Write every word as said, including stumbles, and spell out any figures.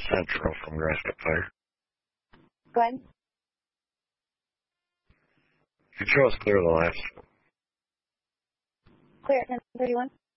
Central from Grasp Fire. Go ahead. You chose clear the last. Clear at ten thirty-one.